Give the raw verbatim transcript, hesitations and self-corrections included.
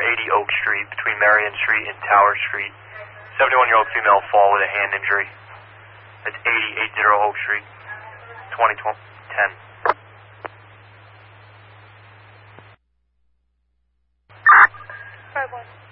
eighty Oak Street between Marion Street and Tower Street. seventy-one-year-old female fall with a hand injury. That's eighty, eighty Oak Street, twenty ten. five one.